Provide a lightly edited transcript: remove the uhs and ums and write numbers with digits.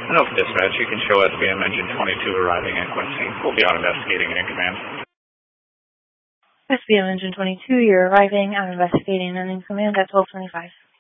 No, dispatch, you can show SBM engine 22 arriving at Quincy. We'll be out investigating and in command. SBM engine 22, you're arriving, out investigating and in command at 1225.